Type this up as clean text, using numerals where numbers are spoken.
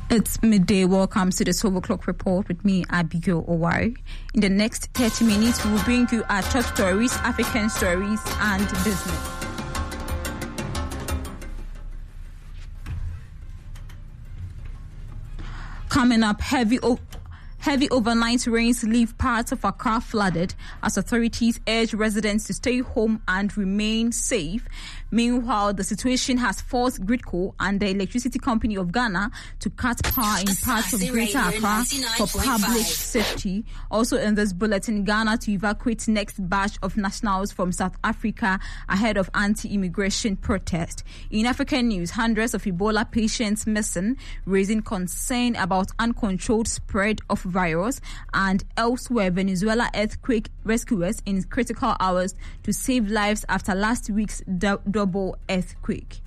It's midday. Welcome to the 12 o'clock report with me, Abigail Owari. In the next 30 minutes, we will bring you our top stories, African stories, and business. Coming up, heavy overnight rains leave parts of Accra flooded as authorities urge residents to stay home and remain safe. Meanwhile, the situation has forced Gridco and the Electricity Company of Ghana to cut power in parts of Greater Accra for public safety. Also in this bulletin, Ghana to evacuate next batch of nationals from South Africa ahead of anti-immigration protest. In African news, hundreds of Ebola patients missing, raising concern about uncontrolled spread of virus. And elsewhere, Venezuela earthquake rescuers in critical hours to save lives after last week's double earthquake.